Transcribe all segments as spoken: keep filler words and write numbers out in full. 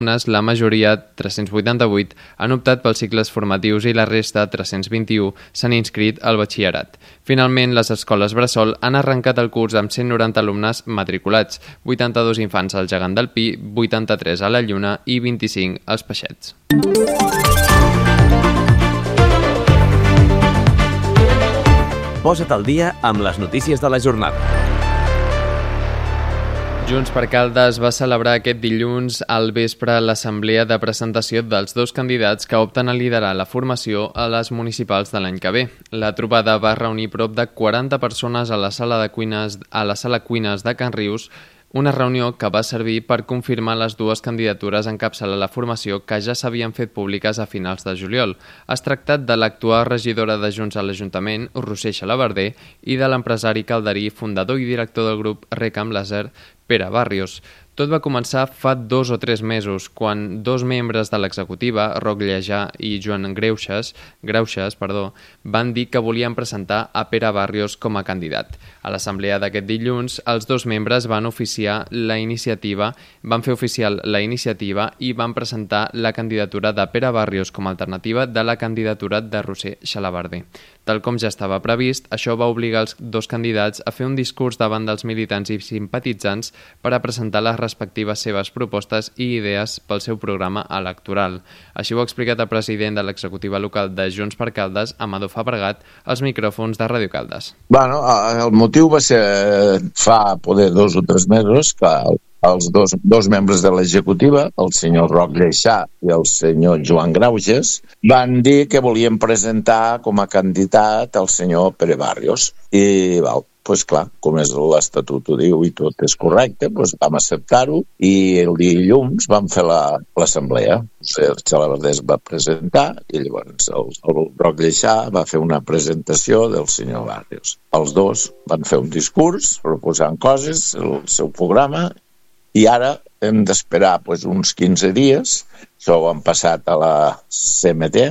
la majoria, tres-cents vuitanta-vuit, han optat pels cicles formatius i la resta, tres-cents vint-i-u, s'han inscrit al batxillerat. Finalment, les escoles bressol han arrencat el curs amb cent noranta alumnes matriculats, vuitanta-dos infants al Gegant del Pi, vuitanta-tres a la Lluna i vint-i-cinc als Peixets. Posa't al dia amb les notícies de la jornada. Junts per Caldes va celebrar aquest dilluns al vespre l'assemblea de presentació dels dos candidats que opten a liderar la formació a les municipals de l'any que ve. La trobada va reunir prop de quaranta persones a la sala de cuines, a la sala cuines de Can Rius, una reunió que va servir per confirmar les dues candidatures a encapçalar la formació que ja s'havien fet públiques a finals de juliol. Es tractat de l'actual regidora de Junts a l'Ajuntament, Roser Xalabarder, i de l'empresari calderí, fundador i director del grup Recam Laser, Pere Barrios. Tot va començar fa dos o tres mesos, quan dos membres de l'executiva, Roc Llejà i Joan Greuges, Greuges, perdó, van dir que volien presentar a Pere Barrios com a candidat. A l'assemblea d'aquest dilluns, els dos membres van oficiar la iniciativa, van fer oficial la iniciativa i van presentar la candidatura de Pere Barrios com a alternativa de la candidatura de Roser Xalabarder. Tal com ja estava previst, això va obligar els dos candidats a fer un discurs davant dels militants i simpatitzants per a presentar les respectives seves propostes i idees pel seu programa electoral. Així ho ha explicat el president de l'executiva local de Junts per Caldes, Amador Fabregat, als micròfons de Ràdio Caldes. Bueno, el motiu va ser fa poder dos o tres mesos que els dos, dos membres de l'executiva, el senyor Roc Llejà i el senyor Joan Greuges, van dir que volien presentar com a candidat el senyor Pere Barrios. I, val, pues clar, com és l'Estatut ho diu i tot és correcte, pues vam acceptar-ho i el dilluns vam fer l'assemblea. El Xalabarder es va presentar i llavors el, el Roc Llejà va fer una presentació del senyor Barrios. Els dos van fer un discurs proposant coses, el seu programa, i ara hem d'esperar pues, uns quinze dies, això ho han passat a la C M T,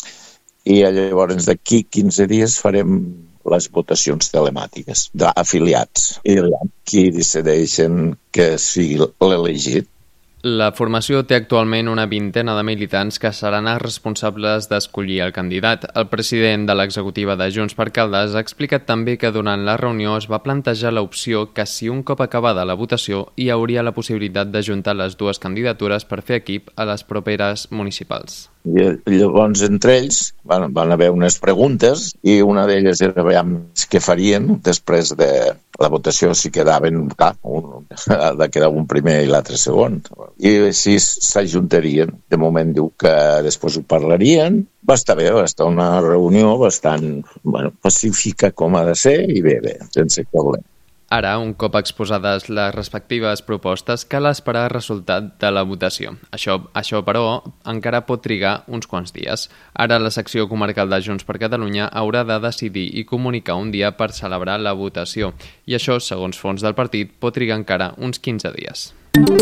i llavors d'aquí quinze dies farem les votacions telemàtiques d'afiliats i qui decideixen que sigui l'elegit. La formació té actualment una vintena de militants que seran els responsables d'escollir el candidat. El president de l'executiva de Junts per Caldes ha explicat també que durant la reunió es va plantejar l'opció que si un cop acabada la votació hi hauria la possibilitat d'ajuntar les dues candidatures per fer equip a les properes municipals. I llavors entre ells van, van haver unes preguntes i una d'elles era què farien després de la votació, si quedaven clar, un, de quedar un primer i l'altre segon, i si s'ajuntarien. De moment diu que després ho parlarien. Va estar bé, va estar una reunió bastant bueno, pacífica com ha de ser i bé, bé, sense problema. Ara, un cop exposades les respectives propostes, cal esperar el resultat de la votació. Això, això, però, encara pot trigar uns quants dies. Ara la secció comarcal de Junts per Catalunya haurà de decidir i comunicar un dia per celebrar la votació. I això, segons fons del partit, pot trigar encara uns quinze dies.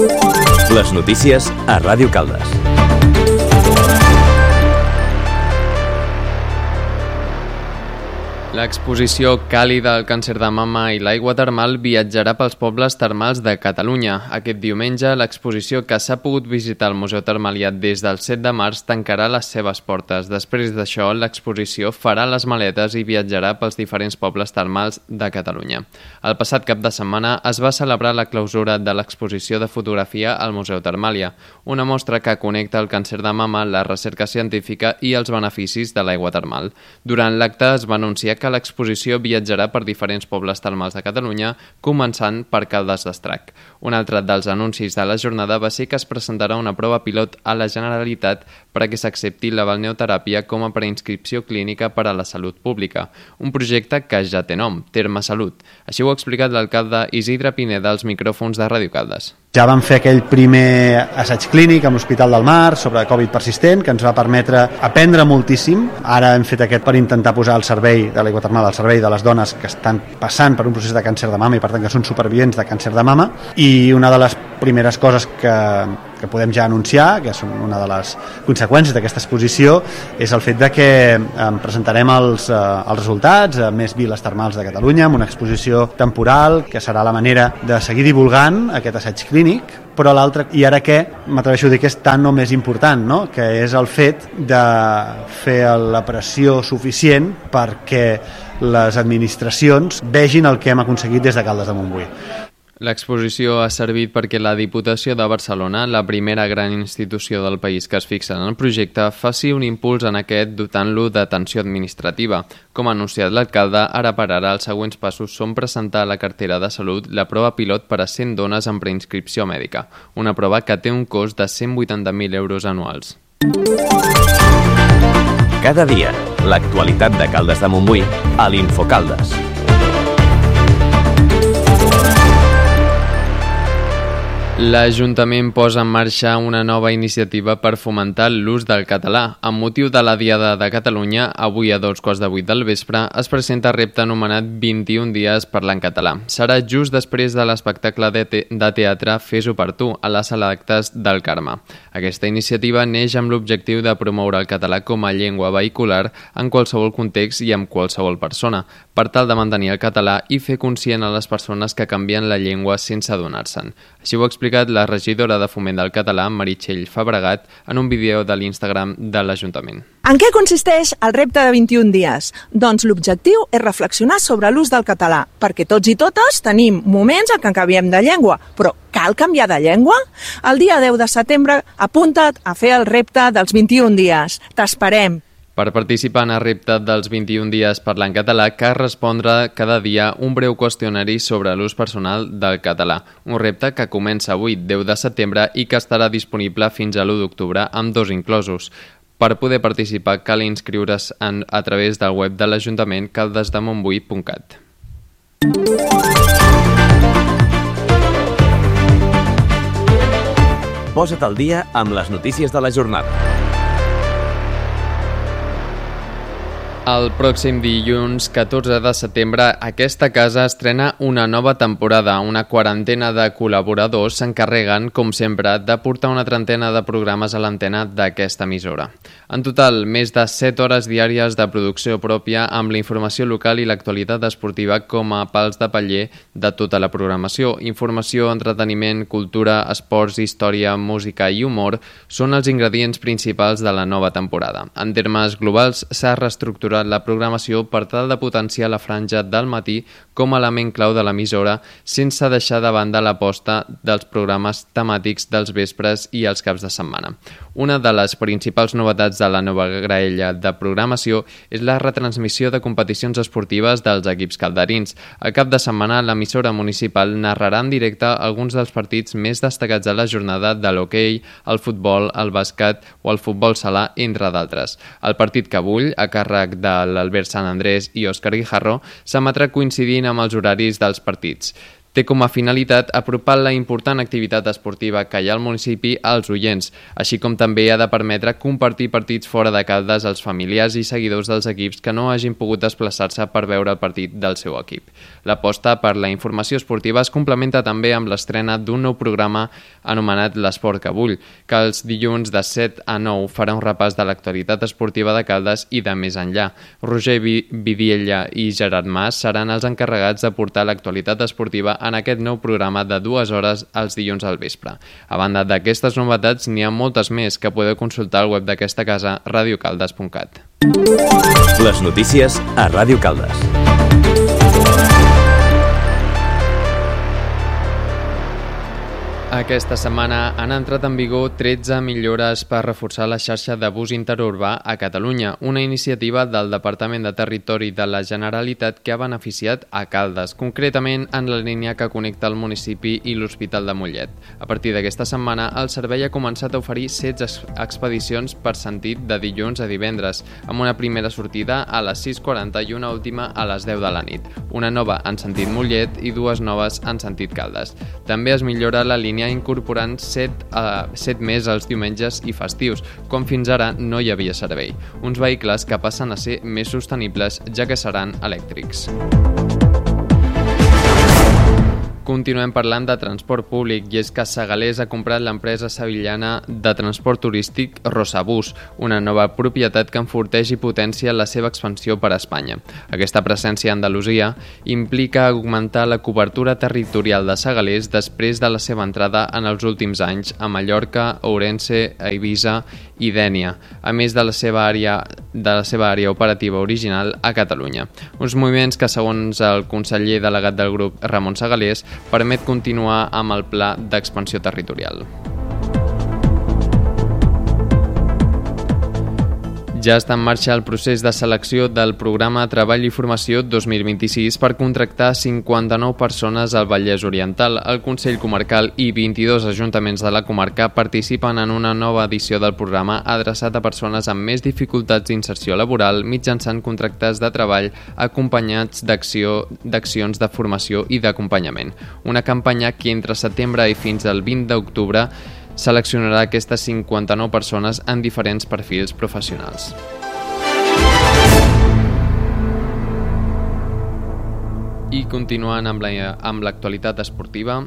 Les notícies a Ràdio Caldes. L'exposició Càlida al càncer de mama i l'aigua termal viatjarà pels pobles termals de Catalunya. Aquest diumenge, l'exposició que s'ha pogut visitar al Museu Termaliat des del set de març tancarà les seves portes. Després d'això, l'exposició farà les maletes i viatjarà pels diferents pobles termals de Catalunya. El passat cap de setmana es va celebrar la clausura de l'exposició de fotografia al Museu Termàlia, una mostra que connecta el càncer de mama, la recerca científica i els beneficis de l'aigua termal. Durant l'acte es va anunciar que l'exposició viatjarà per diferents pobles termals de Catalunya, començant per Caldes d'Estrac. Un altre dels anuncis de la jornada va ser que es presentarà una prova pilot a la Generalitat per a que s'accepti la balneoteràpia com a preinscripció clínica per a la salut pública, un projecte que ja té nom, Terme Salut. Així ho ha explicat l'alcalde Isidre Pineda als micròfons de Ràdio Caldes. Ja vam fer aquell primer assaig clínic amb l'Hospital del Mar sobre Covid persistent, que ens va permetre aprendre moltíssim. Ara hem fet aquest per intentar posar al servei de l'aigua termal, al servei de les dones que estan passant per un procés de càncer de mama i per tant que són supervivents de càncer de mama. I una de les primeres coses que, que podem ja anunciar, que són una de les conseqüències d'aquesta exposició, és el fet de que eh, presentarem els, eh, els resultats a més viles termals de Catalunya amb una exposició temporal que serà la manera de seguir divulgant aquest assaig clínic, però l'altre, i ara què, m'atreveixo a dir que és tan o més important, no? Que és el fet de fer la pressió suficient perquè les administracions vegin el que hem aconseguit des de Caldes de Montbui. L'exposició ha servit perquè la Diputació de Barcelona, la primera gran institució del país que es fixa en el projecte, faci un impuls en aquest dotant-lo d'atenció administrativa. Com ha anunciat l'alcalde, ara per ara els següents passos són presentar a la cartera de salut la prova pilot per a cent dones en preinscripció mèdica, una prova que té un cost de cent vuitanta mil euros anuals. Cada dia, l'actualitat de Caldes de Montbui a l'Infocaldes. L'Ajuntament posa en marxa una nova iniciativa per fomentar l'ús del català. Amb motiu de la Diada de Catalunya, avui a dos quarts de vuit del vespre, es presenta el repte anomenat vint-i-un dies parlant català. Serà just després de l'espectacle de, te de teatre Fes-ho per tu, a la sala d'actes del Carme. Aquesta iniciativa neix amb l'objectiu de promoure el català com a llengua vehicular en qualsevol context i amb qualsevol persona, per tal de mantenir el català i fer conscient a les persones que canvien la llengua sense adonar-se'n. Així ho ha explicat la regidora de Foment del Català, Meritxell Fabregat, en un vídeo de l'Instagram de l'Ajuntament. En què consisteix el repte de vint-i-un dies? Doncs l'objectiu és reflexionar sobre l'ús del català, perquè tots i totes tenim moments en què canviem de llengua, però cal canviar de llengua? El dia deu de setembre apunta't a fer el repte dels vint-i-un dies. T'esperem! Per participar en el repte dels vint-i-un dies parlant català, cal respondre cada dia un breu qüestionari sobre l'ús personal del català. Un repte que comença avui, deu de setembre, i que estarà disponible fins a l'u d'octubre, amb dos inclosos. Per poder participar cal inscriure's en, a través del web de l'Ajuntament caldesdemontbui punt cat. Posa't al dia amb les notícies de la jornada. El pròxim dilluns, catorze de setembre, aquesta casa estrena una nova temporada. Una quarantena de col·laboradors s'encarreguen, com sempre, de portar una trentena de programes a l'antena d'aquesta emissora. En total, més de set hores diàries de producció pròpia amb la informació local i l'actualitat esportiva com a pals de paller de tota la programació. Informació, entreteniment, cultura, esports, història, música i humor són els ingredients principals de la nova temporada. En termes globals, s'ha reestructurat la programació per tal de potenciar la franja del matí com a element clau de l'emissora sense deixar de banda l'aposta dels programes temàtics dels vespres i els caps de setmana. Una de les principals novetats de la nova graella de programació és la retransmissió de competicions esportives dels equips calderins. Al cap de setmana, l'emissora municipal narrarà en directe alguns dels partits més destacats de la jornada de l'hoquei, el futbol, el bàsquet o el futbol sala, entre d'altres. El partit que avull, a càrrec de l'Albert Sant Andrés i Òscar Guijarro, s'emetrà coincidint amb els horaris dels partits. Té com a finalitat apropar la important activitat esportiva que hi ha al municipi als oients, així com també ha de permetre compartir partits fora de Caldes als familiars i seguidors dels equips que no hagin pogut desplaçar-se per veure el partit del seu equip. L'aposta per la informació esportiva es complementa també amb l'estrena d'un nou programa anomenat l'Esport que vull, que els dilluns de set a nou farà un repàs de l'actualitat esportiva de Caldes i de més enllà. Roger Vidiella i Gerard Mas seran els encarregats de portar l'actualitat esportiva en aquest nou programa de dues hores els dilluns al vespre. A banda d'aquestes novetats, n'hi ha moltes més que podeu consultar al web d'aquesta casa, radiocaldes punt cat. Les notícies a Ràdio Caldes. Aquesta setmana han entrat en vigor tretze millores per reforçar la xarxa de bus interurbà a Catalunya, una iniciativa del Departament de Territori de la Generalitat que ha beneficiat a Caldes, concretament en la línia que connecta el municipi i l'Hospital de Mollet. A partir d'aquesta setmana, el servei ha començat a oferir setze expedicions per sentit de dilluns a divendres, amb una primera sortida a les sis quaranta i una última a les deu de la nit, una nova en sentit Mollet i dues noves en sentit Caldes. També es millora la línia incorporant set, uh, set més els diumenges i festius, quan fins ara no hi havia servei. Uns vehicles que passen a ser més sostenibles, ja que seran elèctrics. Continuem parlant de transport públic i és que Segalers ha comprat l'empresa sevillana de transport turístic Rosabús, una nova propietat que enforteix i potencia la seva expansió per a Espanya. Aquesta presència a Andalusia implica augmentar la cobertura territorial de Segalers després de la seva entrada en els últims anys a Mallorca, Ourense, Eivissa i Dénia, a més de la seva àrea, de la seva àrea operativa original a Catalunya. Uns moviments que, segons el conseller delegat del grup, Ramon Segalers, permet continuar amb el pla d'expansió territorial. Ja està en marxa el procés de selecció del programa Treball i Formació dos mil vint-i-sis per contractar cinquanta-nou persones al Vallès Oriental. El Consell Comarcal i vint-i-dos ajuntaments de la comarca participen en una nova edició del programa adreçat a persones amb més dificultats d'inserció laboral mitjançant contractes de treball acompanyats d'acció d'accions de formació i d'acompanyament. Una campanya que entre setembre i fins al vint d'octubre seleccionarà aquestes cinquanta-nou persones en diferents perfils professionals. I continuant amb la, amb l'actualitat esportiva,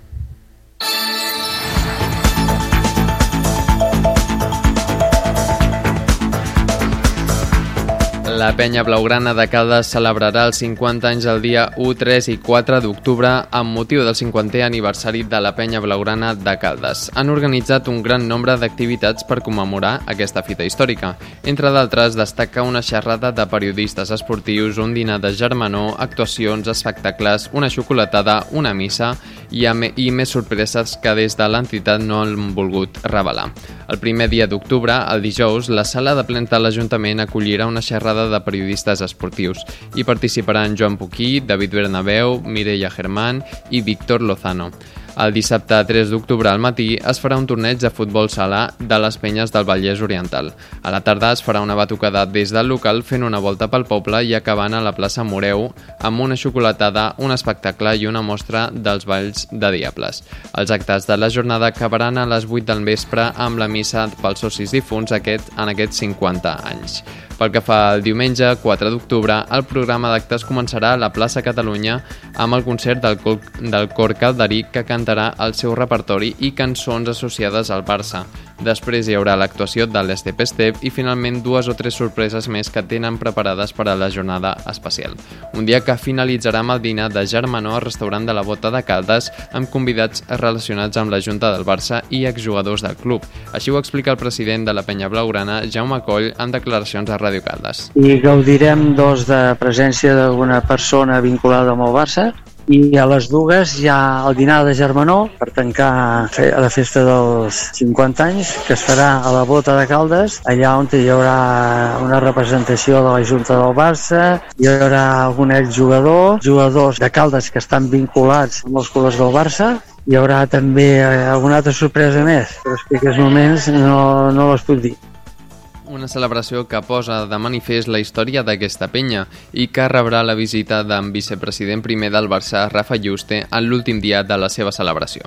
la penya blaugrana de Caldes celebrarà els cinquanta anys el dia u, tres i quatre d'octubre amb motiu del cinquantè aniversari de la penya blaugrana de Caldes. Han organitzat un gran nombre d'activitats per commemorar aquesta fita històrica. Entre d'altres, destaca una xerrada de periodistes esportius, un dinar de germanor, actuacions, espectacles, una xocolatada, una missa i, i més sorpreses que des de l'entitat no han volgut revelar. El primer dia d'octubre, el dijous, la sala de plens de l'Ajuntament acollirà una xerrada de periodistes esportius. Hi participaran Joan Puquí, David Bernabeu, Mireia Germán i Víctor Lozano. El dissabte tres d'octubre al matí es farà un torneig de futbol sala de les penyes del Vallès Oriental. A la tarda es farà una batucada des del local fent una volta pel poble i acabant a la plaça Moreu amb una xocolatada, un espectacle i una mostra dels balls de diables. Els actes de la jornada acabaran a les vuit del vespre amb la missa pels socis difunts aquest, en aquests cinquanta anys. Pel que fa al diumenge, quatre d'octubre, el programa d'actes començarà a la plaça Catalunya amb el concert del cor, del cor calderí que cantarà el seu repertori i cançons associades al Barça. Després hi haurà l'actuació de l'Estep Estep i finalment dues o tres sorpreses més que tenen preparades per a la jornada especial. Un dia que finalitzarà amb el dinar de germanor al restaurant de la Bota de Caldes amb convidats relacionats amb la Junta del Barça i exjugadors del club. Així ho explica el president de la penya blaugrana, Jaume Coll, en declaracions a Ràdio Caldes. I gaudirem doncs de presència d'alguna persona vinculada amb el Barça i a les dues hi ha el dinar de germanor per tancar la festa dels cinquanta anys que es farà a la Bota de Caldes, allà on hi haurà una representació de la Junta del Barça, hi haurà algun exjugador, jugadors de Caldes que estan vinculats amb els colors del Barça. Hi haurà també alguna altra sorpresa més, però és que en aquests moments no, no les puc dir. Una celebració que posa de manifest la història d'aquesta penya i que rebrà la visita d'en vicepresident primer del Barça, Rafa Yuste, en l'últim dia de la seva celebració.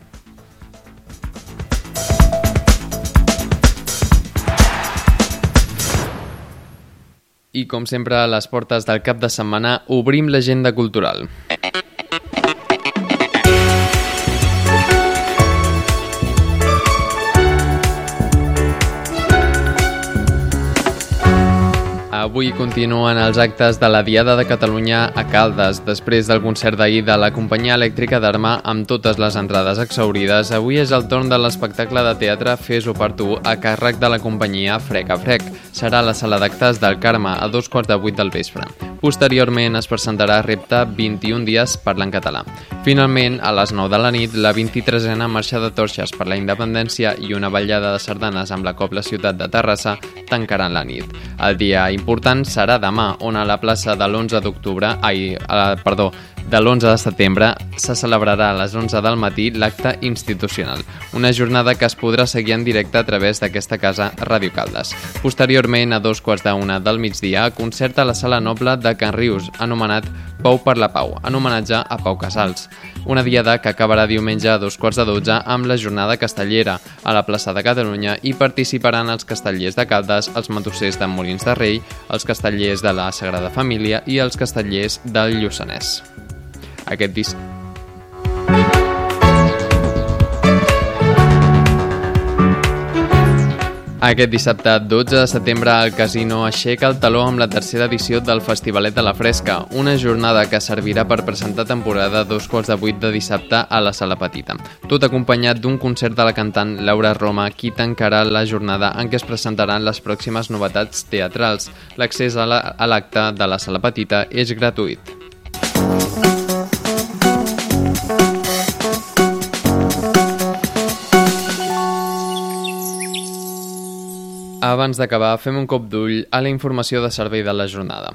I com sempre, a les portes del cap de setmana, obrim l'agenda cultural. Avui continuen els actes de la Diada de Catalunya a Caldes. Després del concert d'ahir de la Companyia Elèctrica d'Arma amb totes les entrades exhaurides, avui és el torn de l'espectacle de teatre Fes-ho per tu a càrrec de la companyia Frec a Frec. Serà a la sala d'actes del Carme a dos quarts de vuit del vespre. Posteriorment es presentarà Repte vint-i-un dies parlant català. Finalment, a les nou de la nit, la vint-i-tresena marxa de torxes per la independència i una ballada de sardanes amb la Cobla Ciutat de Terrassa tancaran la nit. El dia important serà demà, on a la plaça de l'onze d'octubre, ai, eh, perdó, de l'onze de setembre se celebrarà a les onze del matí l'acte institucional, una jornada que es podrà seguir en directe a través d'aquesta casa Ràdio Caldes. Posteriorment, a dos quarts d'una del migdia, concert a la Sala Noble de Can Rius, anomenat Pau per la Pau, en homenatge a Pau Casals. Una diada que acabarà diumenge a dos quarts de dotze amb la jornada castellera a la plaça de Catalunya i participaran els castellers de Caldes, els matossers de Molins de Rei, els castellers de la Sagrada Família i els castellers del Lluçanès. Aquest dis... Aquest dissabte dotze de setembre el Casino aixeca el teló amb la tercera edició del Festivalet de la Fresca, una jornada que servirà per presentar temporada a dos quarts de vuit de dissabte a la Sala Petita. Tot acompanyat d'un concert de la cantant Laura Roma, qui tancarà la jornada en què es presentaran les pròximes novetats teatrals. L'accés a l'acte de la Sala Petita és gratuït. Abans d'acabar, fem un cop d'ull a la informació de servei de la jornada.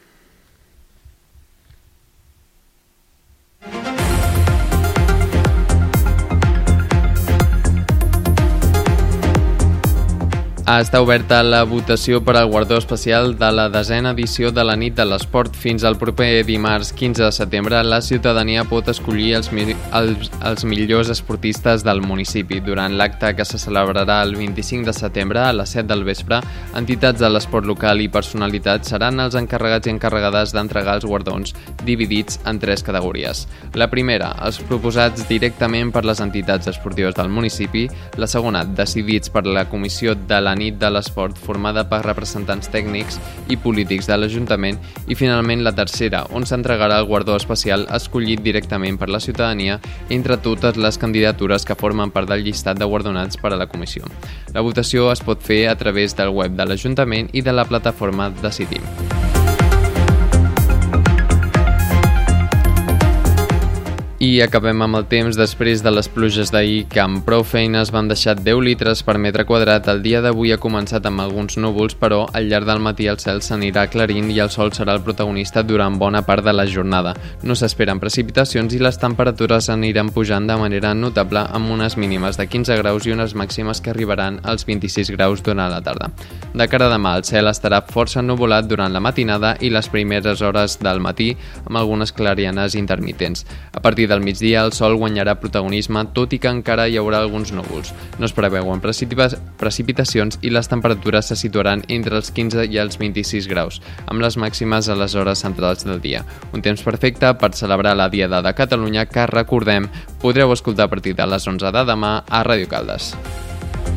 Està oberta la votació per al guardó especial de la desena edició de la Nit de l'Esport. Fins al proper dimarts quinze de setembre, la ciutadania pot escollir els, els, els millors esportistes del municipi. Durant l'acte que se celebrarà el vint-i-cinc de setembre a les set del vespre, entitats de l'esport local i personalitats seran els encarregats i encarregades d'entregar els guardons, dividits en tres categories. La primera, els proposats directament per les entitats esportives del municipi. La segona, decidits per la comissió de la Nit de l'Esport, formada per representants tècnics i polítics de l'Ajuntament, i finalment la tercera, on s'entregarà el guardó especial escollit directament per la ciutadania entre totes les candidatures que formen part del llistat de guardonats per a la comissió. La votació es pot fer a través del web de l'Ajuntament i de la plataforma Decidim. I acabem amb el temps. Després de les pluges d'ahir, que amb prou feines van deixar deu litres per metre quadrat, el dia d'avui ha començat amb alguns núvols, però al llarg del matí el cel s'anirà aclarint i el sol serà el protagonista durant bona part de la jornada. No s'esperen precipitacions i les temperatures aniran pujant de manera notable, amb unes mínimes de quinze graus i unes màximes que arribaran als vint-i-sis graus durant la tarda. De cara a demà, el cel estarà força ennuvolat durant la matinada i les primeres hores del matí, amb algunes clarianes intermitents. A partir del migdia el sol guanyarà protagonisme, tot i que encara hi haurà alguns núvols. No es preveuen precipitacions i les temperatures se situaran entre els quinze i els vint-i-sis graus, amb les màximes a les hores centrals del dia. Un temps perfecte per celebrar la Diada de Catalunya, que, recordem, podreu escoltar a partir de les onze de demà a Ràdio Caldes.